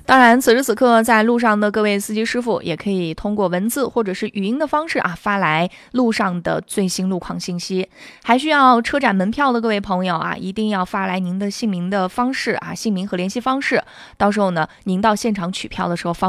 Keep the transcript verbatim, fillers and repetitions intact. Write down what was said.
当然，此时此刻在路上的各位司机师傅，也可以通过文字或者是语音的方式啊，发来路上的最新路况信息。还需要车展门票的各位朋友啊，一定要发来您的姓名的方式啊，姓名和联系方式。到时候呢，您到现场取票的时候方